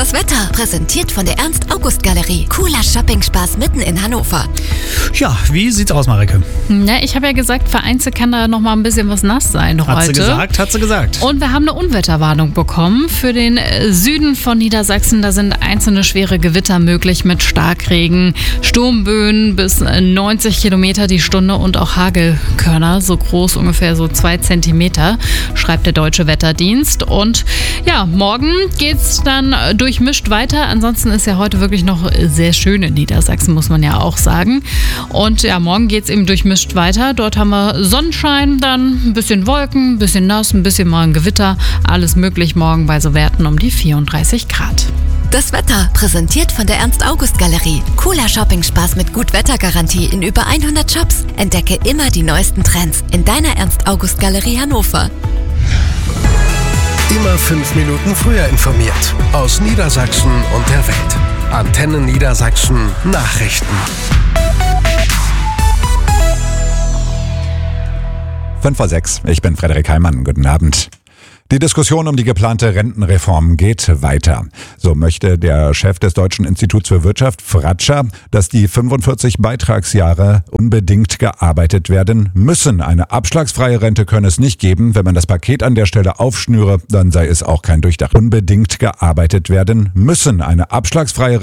Das Wetter, präsentiert von der Ernst-August-Galerie. Cooler Shopping-Spaß mitten in Hannover. Ja, wie sieht's aus, Marike? Na, ich habe ja gesagt, vereinzelt kann da noch mal ein bisschen was nass sein heute. Hat sie gesagt. Und wir haben eine Unwetterwarnung bekommen für den Süden von Niedersachsen. Da sind einzelne schwere Gewitter möglich mit Starkregen, Sturmböen bis 90 Kilometer die Stunde und auch Hagelkörner, so groß ungefähr so 2 Zentimeter, schreibt der Deutsche Wetterdienst. Und ja, morgen geht's dann durchmischt weiter. Ansonsten ist ja heute wirklich noch sehr schön in Niedersachsen, muss man ja auch sagen. Und ja, morgen geht's eben durchmischt weiter. Dort haben wir Sonnenschein, dann ein bisschen Wolken, ein bisschen nass, ein bisschen mal ein Gewitter. Alles möglich morgen bei so Werten um die 34 Grad. Das Wetter, präsentiert von der Ernst-August-Galerie. Cooler Shopping-Spaß mit Gut-Wetter-Garantie in über 100 Shops. Entdecke immer die neuesten Trends in deiner Ernst-August-Galerie Hannover. Immer 5 Minuten früher informiert. Aus Niedersachsen und der Welt. Antenne Niedersachsen Nachrichten. 5:06. Ich bin Frederik Heimann. Guten Abend. Die Diskussion um die geplante Rentenreform geht weiter. So möchte der Chef des Deutschen Instituts für Wirtschaft, Fratscher, dass die 45 Beitragsjahre unbedingt gearbeitet werden müssen. Eine abschlagsfreie Rente könne es nicht geben. Wenn man das Paket an der Stelle aufschnüre, dann sei es auch kein Durchdacht. Unbedingt gearbeitet werden müssen. Eine abschlagsfreie